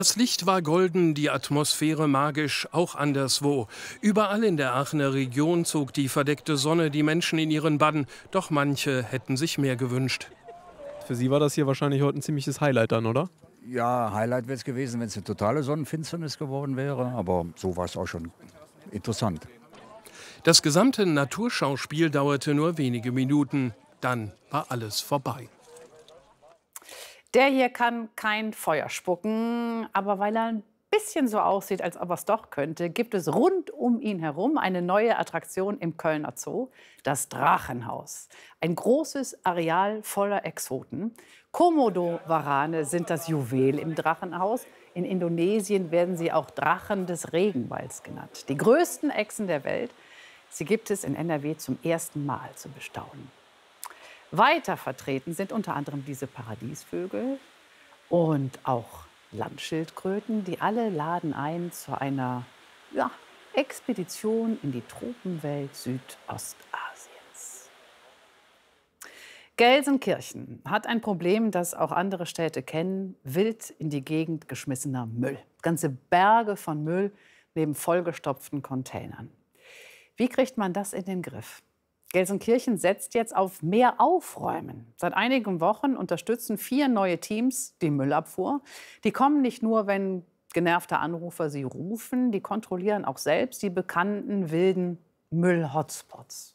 Das Licht war golden, die Atmosphäre magisch, auch anderswo. Überall in der Aachener Region zog die verdeckte Sonne die Menschen in ihren Bann. Doch manche hätten sich mehr gewünscht. Für Sie war das hier wahrscheinlich heute ein ziemliches Highlight dann, oder? Ja, Highlight wäre es gewesen, wenn es eine totale Sonnenfinsternis geworden wäre. Aber so war es auch schon interessant. Das gesamte Naturschauspiel dauerte nur wenige Minuten. Dann war alles vorbei. Der hier kann kein Feuer spucken, aber weil er ein bisschen so aussieht, als ob er es doch könnte, gibt es rund um ihn herum eine neue Attraktion im Kölner Zoo, das Drachenhaus. Ein großes Areal voller Exoten. Komodo-Warane sind das Juwel im Drachenhaus. In Indonesien werden sie auch Drachen des Regenwalds genannt. Die größten Echsen der Welt. Sie gibt es in NRW zum ersten Mal zu bestaunen. Weiter vertreten sind unter anderem diese Paradiesvögel und auch Landschildkröten. Die alle laden ein zu einer Expedition in die Tropenwelt Südostasiens. Gelsenkirchen hat ein Problem, das auch andere Städte kennen: wild in die Gegend geschmissener Müll. Ganze Berge von Müll neben vollgestopften Containern. Wie kriegt man das in den Griff? Gelsenkirchen setzt jetzt auf mehr Aufräumen. Seit einigen Wochen unterstützen 4 neue Teams die Müllabfuhr. Die kommen nicht nur, wenn genervte Anrufer sie rufen, die kontrollieren auch selbst die bekannten wilden Müll-Hotspots.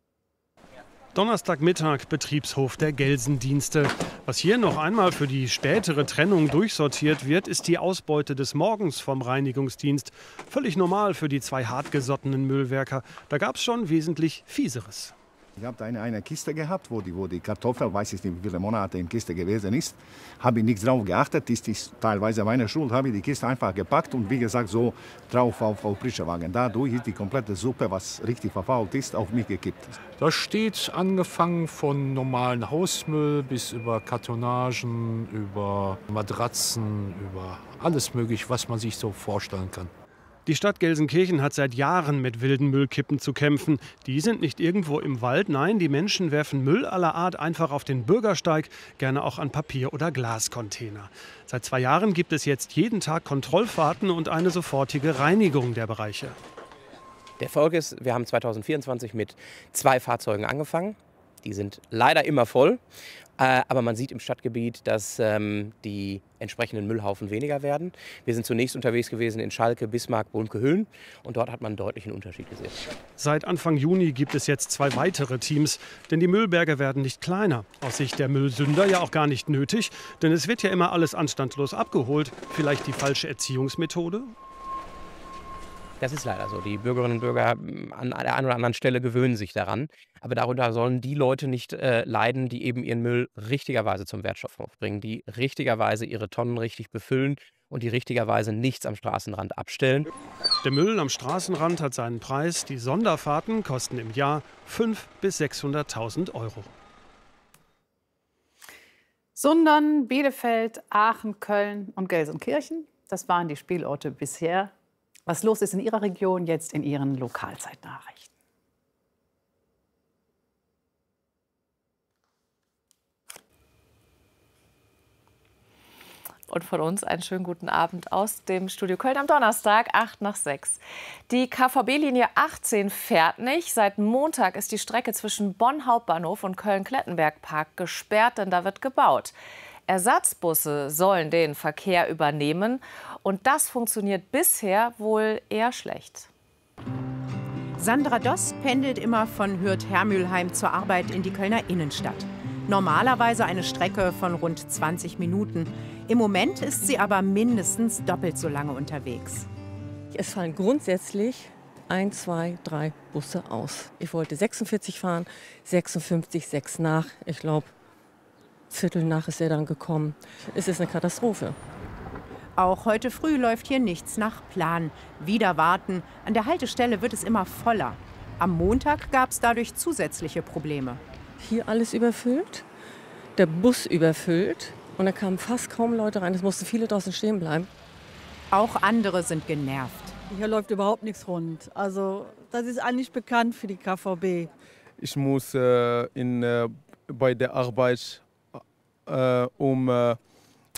Donnerstagmittag, Betriebshof der Gelsendienste. Was hier noch einmal für die spätere Trennung durchsortiert wird, ist die Ausbeute des Morgens vom Reinigungsdienst. Völlig normal für die 2 hartgesottenen Müllwerker. Da gab es schon wesentlich Fieseres. Ich habe eine Kiste gehabt, wo die Kartoffel, weiß ich nicht, wie viele Monate in Kiste gewesen ist. Habe ich nicht drauf geachtet, ist teilweise meine Schuld. Habe ich die Kiste einfach gepackt und wie gesagt so drauf auf Pritschewagen. Dadurch ist die komplette Suppe, was richtig verfault ist, auf mich gekippt. Da steht angefangen von normalen Hausmüll bis über Kartonagen, über Matratzen, über alles Mögliche, was man sich so vorstellen kann. Die Stadt Gelsenkirchen hat seit Jahren mit wilden Müllkippen zu kämpfen. Die sind nicht irgendwo im Wald, nein, die Menschen werfen Müll aller Art einfach auf den Bürgersteig, gerne auch an Papier- oder Glascontainer. Seit 2 Jahren gibt es jetzt jeden Tag Kontrollfahrten und eine sofortige Reinigung der Bereiche. Der Erfolg ist, wir haben 2024 mit 2 Fahrzeugen angefangen. Die sind leider immer voll. Aber man sieht im Stadtgebiet, dass die entsprechenden Müllhaufen weniger werden. Wir sind zunächst unterwegs gewesen in Schalke, Bismarck, Bohnke-Hüllen. Und dort hat man einen deutlichen Unterschied gesehen. Seit Anfang Juni gibt es jetzt 2 weitere Teams. Denn die Müllberge werden nicht kleiner. Aus Sicht der Müllsünder ja auch gar nicht nötig. Denn es wird ja immer alles anstandslos abgeholt. Vielleicht die falsche Erziehungsmethode? Das ist leider so. Die Bürgerinnen und Bürger an der einen oder anderen Stelle gewöhnen sich daran. Aber darunter sollen die Leute nicht leiden, die eben ihren Müll richtigerweise zum Wertstoffhof bringen, die richtigerweise ihre Tonnen richtig befüllen und die richtigerweise nichts am Straßenrand abstellen. Der Müll am Straßenrand hat seinen Preis. Die Sonderfahrten kosten im Jahr 500.000 bis 600.000 Euro. Sundern, Bielefeld, Aachen, Köln und Gelsenkirchen, das waren die Spielorte bisher. Was los ist in Ihrer Region, jetzt in Ihren Lokalzeitnachrichten. Und von uns einen schönen guten Abend aus dem Studio Köln am Donnerstag, 5:55. Die KVB-Linie 18 fährt nicht. Seit Montag ist die Strecke zwischen Bonn Hauptbahnhof und Köln-Klettenberg-Park gesperrt, denn da wird gebaut. Ersatzbusse sollen den Verkehr übernehmen. Und das funktioniert bisher wohl eher schlecht. Sandra Doss pendelt immer von Hürth-Hermülheim zur Arbeit in die Kölner Innenstadt. Normalerweise eine Strecke von rund 20 Minuten. Im Moment ist sie aber mindestens doppelt so lange unterwegs. Es fallen grundsätzlich 1, 2, 3 Busse aus. Ich wollte 46 fahren, 56, 6 nach. Ich glaube, Viertel nach ist er dann gekommen. Es ist eine Katastrophe. Auch heute früh läuft hier nichts nach Plan. Wieder warten. An der Haltestelle wird es immer voller. Am Montag gab es dadurch zusätzliche Probleme. Hier alles überfüllt, der Bus überfüllt und da kamen fast kaum Leute rein. Es mussten viele draußen stehen bleiben. Auch andere sind genervt. Hier läuft überhaupt nichts rund. Also das ist eigentlich bekannt für die KVB. Ich muss bei der Arbeit um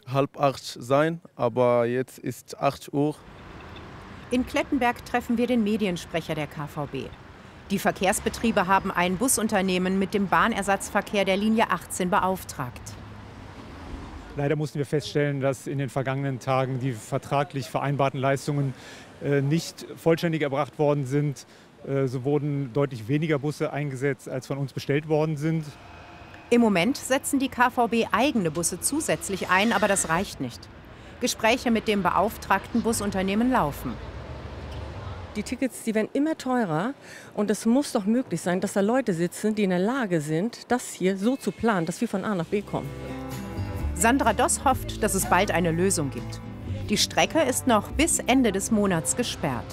7:30 sein, aber jetzt ist 8 Uhr. In Klettenberg treffen wir den Mediensprecher der KVB. Die Verkehrsbetriebe haben ein Busunternehmen mit dem Bahnersatzverkehr der Linie 18 beauftragt. Leider mussten wir feststellen, dass in den vergangenen Tagen die vertraglich vereinbarten Leistungen nicht vollständig erbracht worden sind. So wurden deutlich weniger Busse eingesetzt, als von uns bestellt worden sind. Im Moment setzen die KVB eigene Busse zusätzlich ein, aber das reicht nicht. Gespräche mit dem beauftragten Busunternehmen laufen. Die Tickets, die werden immer teurer und es muss doch möglich sein, dass da Leute sitzen, die in der Lage sind, das hier so zu planen, dass wir von A nach B kommen. Sandra Doss hofft, dass es bald eine Lösung gibt. Die Strecke ist noch bis Ende des Monats gesperrt.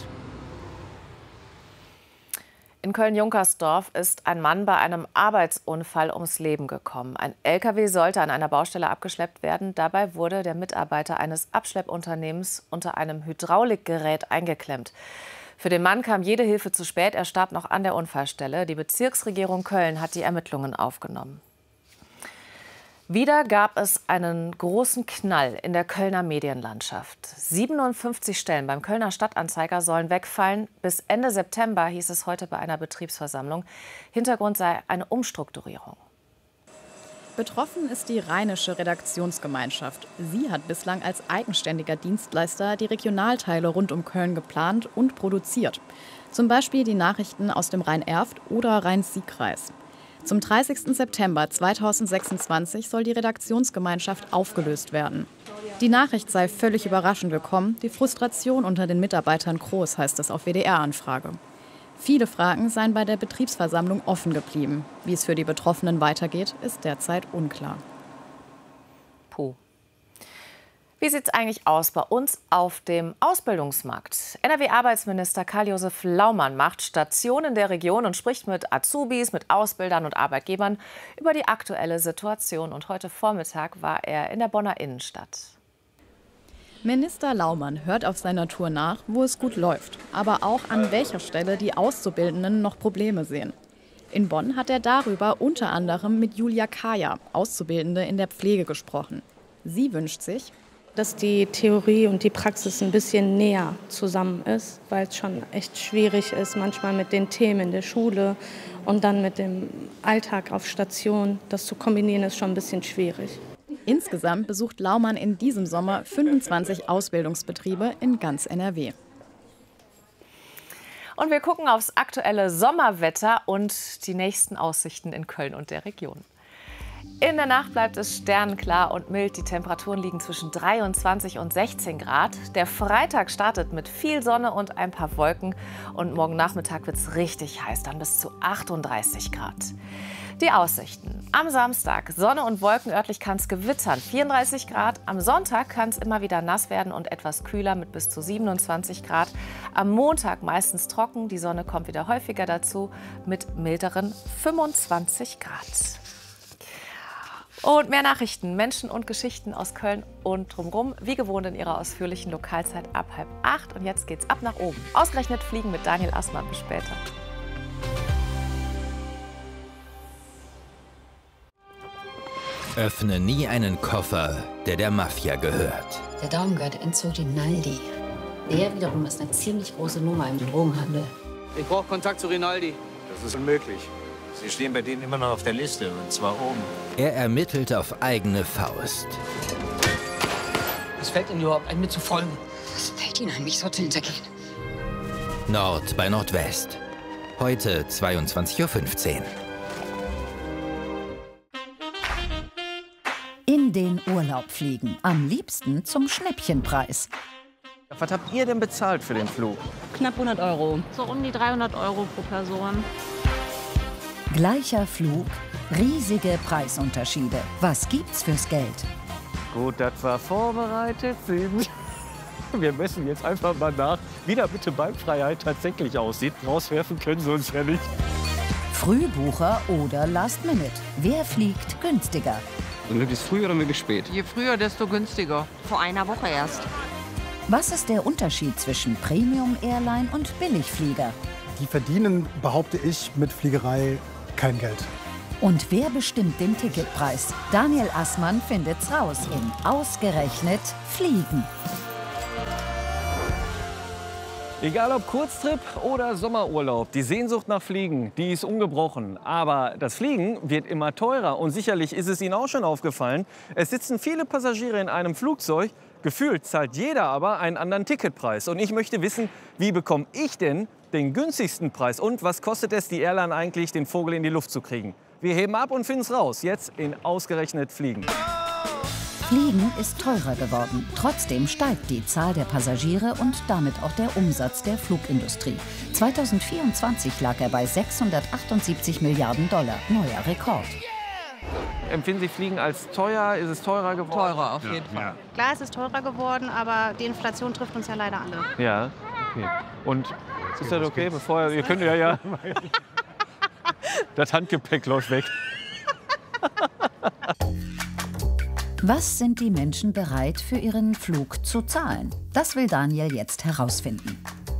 In Köln-Junkersdorf ist ein Mann bei einem Arbeitsunfall ums Leben gekommen. Ein LKW sollte an einer Baustelle abgeschleppt werden. Dabei wurde der Mitarbeiter eines Abschleppunternehmens unter einem Hydraulikgerät eingeklemmt. Für den Mann kam jede Hilfe zu spät. Er starb noch an der Unfallstelle. Die Bezirksregierung Köln hat die Ermittlungen aufgenommen. Wieder gab es einen großen Knall in der Kölner Medienlandschaft. 57 Stellen beim Kölner Stadtanzeiger sollen wegfallen. Bis Ende September, hieß es heute bei einer Betriebsversammlung. Hintergrund sei eine Umstrukturierung. Betroffen ist die Rheinische Redaktionsgemeinschaft. Sie hat bislang als eigenständiger Dienstleister die Regionalteile rund um Köln geplant und produziert. Zum Beispiel die Nachrichten aus dem Rhein-Erft oder Rhein-Sieg-Kreis. Zum 30. September 2026 soll die Redaktionsgemeinschaft aufgelöst werden. Die Nachricht sei völlig überraschend gekommen, die Frustration unter den Mitarbeitern groß, heißt es auf WDR-Anfrage. Viele Fragen seien bei der Betriebsversammlung offen geblieben. Wie es für die Betroffenen weitergeht, ist derzeit unklar. Puh. Wie sieht es eigentlich aus bei uns auf dem Ausbildungsmarkt? NRW-Arbeitsminister Karl-Josef Laumann macht Stationen der Region und spricht mit Azubis, mit Ausbildern und Arbeitgebern über die aktuelle Situation. Und heute Vormittag war er in der Bonner Innenstadt. Minister Laumann hört auf seiner Tour nach, wo es gut läuft, aber auch an welcher Stelle die Auszubildenden noch Probleme sehen. In Bonn hat er darüber unter anderem mit Julia Kaya, Auszubildende in der Pflege, gesprochen. Sie wünscht sich, dass die Theorie und die Praxis ein bisschen näher zusammen ist, weil es schon echt schwierig ist, manchmal mit den Themen in der Schule und dann mit dem Alltag auf Station. Das zu kombinieren ist schon ein bisschen schwierig. Insgesamt besucht Laumann in diesem Sommer 25 Ausbildungsbetriebe in ganz NRW. Und wir gucken aufs aktuelle Sommerwetter und die nächsten Aussichten in Köln und der Region. In der Nacht bleibt es sternenklar und mild. Die Temperaturen liegen zwischen 23 und 16 Grad. Der Freitag startet mit viel Sonne und ein paar Wolken. Und morgen Nachmittag wird es richtig heiß, dann bis zu 38 Grad. Die Aussichten. Am Samstag Sonne und Wolken, örtlich kann es gewittern, 34 Grad. Am Sonntag kann es immer wieder nass werden und etwas kühler mit bis zu 27 Grad. Am Montag meistens trocken, die Sonne kommt wieder häufiger dazu mit milderen 25 Grad. Und mehr Nachrichten, Menschen und Geschichten aus Köln und drumherum, wie gewohnt in ihrer ausführlichen Lokalzeit ab 7:30. Und jetzt geht's ab nach oben. Ausgerechnet fliegen mit Daniel Assmann. Bis später. Öffne nie einen Koffer, der der Mafia gehört. Der Daumengürtel entzog Rinaldi. Der wiederum ist eine ziemlich große Nummer im Drogenhandel. Ich brauche Kontakt zu Rinaldi. Das ist unmöglich. Sie stehen bei denen immer noch auf der Liste, und zwar oben. Er ermittelt auf eigene Faust. Was fällt Ihnen überhaupt ein, mir zu folgen? Was fällt Ihnen ein, mich so zu hintergehen? Nord bei Nordwest. Heute 22:15 Uhr. In den Urlaub fliegen. Am liebsten zum Schnäppchenpreis. Was habt ihr denn bezahlt für den Flug? Knapp 100 Euro. So um die 300 Euro pro Person. Gleicher Flug, riesige Preisunterschiede. Was gibt's fürs Geld? Gut, das war vorbereitet. Wir messen jetzt einfach mal nach, wie da bitte Beinfreiheit tatsächlich aussieht. Rauswerfen können sie uns ja nicht. Frühbucher oder Last Minute? Wer fliegt günstiger? Möglichst früh oder möglichst spät? Je früher, desto günstiger. Vor einer Woche erst. Was ist der Unterschied zwischen Premium-Airline und Billigflieger? Die verdienen, behaupte ich, mit Fliegerei kein Geld. Und wer bestimmt den Ticketpreis? Daniel Assmann findet's raus in Ausgerechnet Fliegen. Egal ob Kurztrip oder Sommerurlaub, die Sehnsucht nach Fliegen, die ist ungebrochen. Aber das Fliegen wird immer teurer und sicherlich ist es Ihnen auch schon aufgefallen. Es sitzen viele Passagiere in einem Flugzeug, gefühlt zahlt jeder aber einen anderen Ticketpreis. Und ich möchte wissen, wie bekomme ich denn den günstigsten Preis und was kostet es die Airline eigentlich, den Vogel in die Luft zu kriegen? Wir heben ab und finden es raus, jetzt in Ausgerechnet Fliegen. Fliegen ist teurer geworden. Trotzdem steigt die Zahl der Passagiere und damit auch der Umsatz der Flugindustrie. 2024 lag er bei 678 Milliarden $, neuer Rekord. Empfinden Sie Fliegen als teuer? Ist es teurer geworden? Teurer, auf jeden Fall. Klar, es ist teurer geworden, aber die Inflation trifft uns ja leider alle. Ja, okay. Und ist das okay? Bevor ihr könnt ja. Das Handgepäck läuft weg. Was sind die Menschen bereit, für ihren Flug zu zahlen? Das will Daniel jetzt herausfinden.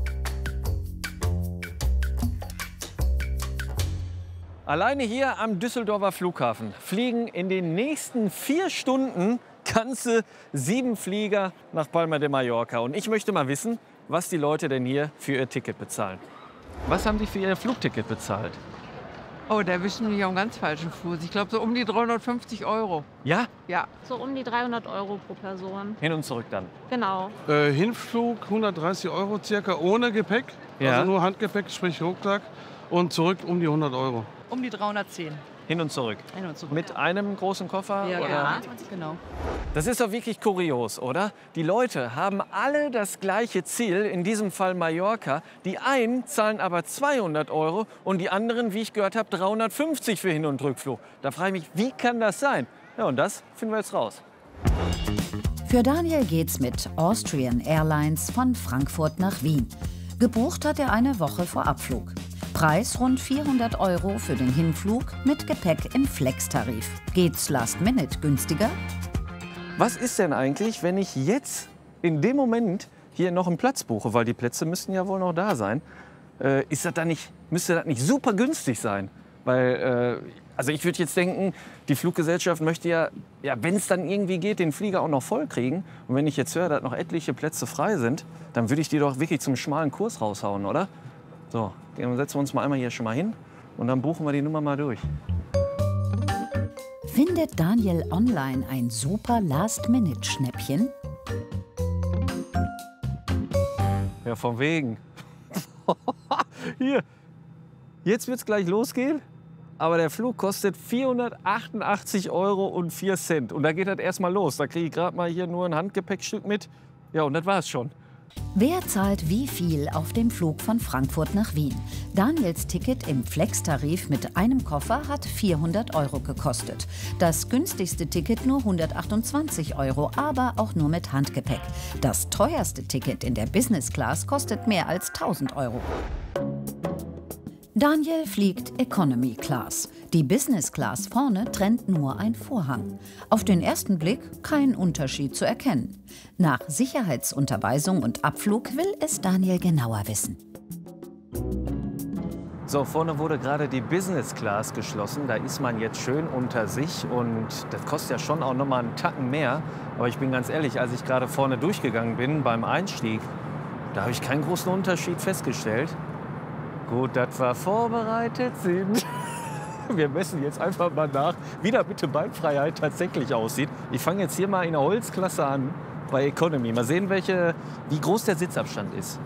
Alleine hier am Düsseldorfer Flughafen fliegen in den nächsten 4 Stunden ganze 7 Flieger nach Palma de Mallorca. Und ich möchte mal wissen, was die Leute denn hier für ihr Ticket bezahlen. Was haben Sie für Ihr Flugticket bezahlt? Oh, da erwischen wir mich am ganz falschen Fuß. Ich glaube, so um die 350 €. Ja? Ja. So um die 300 € pro Person. Hin und zurück dann. Genau. Hinflug 130 € circa ohne Gepäck, Ja. also nur Handgepäck, sprich Rucksack, und zurück um die 100 €. Um die 310. Hin und zurück. Hin und zurück. Mit einem großen Koffer? Ja, oder? genau. Das ist doch wirklich kurios, oder? Die Leute haben alle das gleiche Ziel, in diesem Fall Mallorca. Die einen zahlen aber 200 € und die anderen, wie ich gehört habe, 350 für Hin- und Rückflug. Da frage ich mich, wie kann das sein? Ja, und das finden wir jetzt raus. Für Daniel geht's mit Austrian Airlines von Frankfurt nach Wien. Gebucht hat er eine Woche vor Abflug. Preis rund 400 € für den Hinflug mit Gepäck im Flex-Tarif. Geht's last minute günstiger? Was ist denn eigentlich, wenn ich jetzt in dem Moment hier noch einen Platz buche? Weil die Plätze müssten ja wohl noch da sein. Müsste das nicht super günstig sein? Weil, also ich würde jetzt denken, die Fluggesellschaft möchte ja wenn es dann irgendwie geht, den Flieger auch noch voll kriegen. Und wenn ich jetzt höre, dass noch etliche Plätze frei sind, dann würde ich die doch wirklich zum schmalen Kurs raushauen, oder? So, dann setzen wir uns mal einmal hier schon mal hin und dann buchen wir die Nummer mal durch. Findet Daniel online ein super Last-Minute-Schnäppchen? Ja, von wegen. Hier, jetzt wird es gleich losgehen, aber der Flug kostet 488,04 €. Und da geht das erstmal los. Da kriege ich gerade mal hier nur ein Handgepäckstück mit. Ja, und das war's schon. Wer zahlt wie viel auf dem Flug von Frankfurt nach Wien? Daniels Ticket im Flex-Tarif mit einem Koffer hat 400 € gekostet. Das günstigste Ticket nur 128 €, aber auch nur mit Handgepäck. Das teuerste Ticket in der Business Class kostet mehr als 1000 €. Daniel fliegt Economy Class. Die Business Class vorne trennt nur ein Vorhang. Auf den ersten Blick kein Unterschied zu erkennen. Nach Sicherheitsunterweisung und Abflug will es Daniel genauer wissen. So, vorne wurde gerade die Business Class geschlossen. Da ist man jetzt schön unter sich und das kostet ja schon auch noch mal einen Tacken mehr. Aber ich bin ganz ehrlich, als ich gerade vorne durchgegangen bin beim Einstieg, da habe ich keinen großen Unterschied festgestellt. Gut, dass wir vorbereitet sind. Wir messen jetzt einfach mal nach, wie da bitte Beinfreiheit tatsächlich aussieht. Ich fange jetzt hier mal in der Holzklasse an bei Economy. Mal sehen, wie groß der Sitzabstand ist.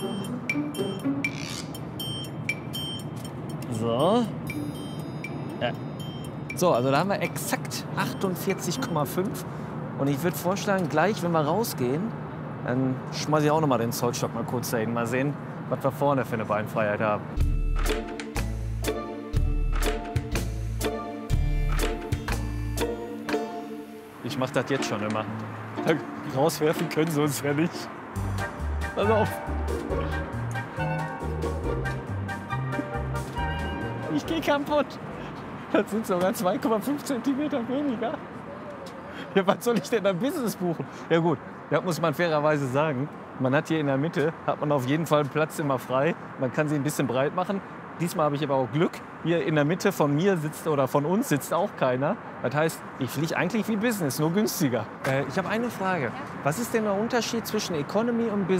So. Ja. So, also da haben wir exakt 48,5. Und ich würde vorschlagen, gleich, wenn wir rausgehen, dann schmeiße ich auch noch mal den Zollstock mal kurz dahin. Mal sehen, was wir vorne für eine Beinfreiheit haben. Ich mache das jetzt schon immer. Rauswerfen können sie uns ja nicht. Pass auf. Ich gehe kaputt. Das sind sogar 2,5 cm weniger. Ja, was soll ich denn da Business buchen? Ja gut, das muss man fairerweise sagen. Man hat hier in der Mitte, hat man auf jeden Fall einen Platz immer frei. Man kann sie ein bisschen breit machen. Diesmal habe ich aber auch Glück. Hier in der Mitte von mir sitzt oder von uns sitzt auch keiner. Das heißt, ich fliege eigentlich wie Business, nur günstiger. Ich habe eine Frage. Was ist denn der Unterschied zwischen Economy und Business?